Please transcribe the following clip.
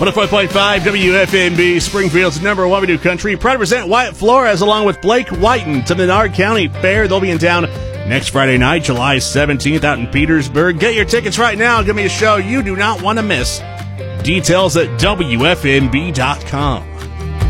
105.5 WFNB, Springfield's number one new country. Proud to present Wyatt Flores along with Blake Whiten to the Menard County Fair. They'll be in town next Friday night, July 17th, out in Petersburg. Get your tickets right now. Give me a show you do not want to miss. Details at WFNB.com.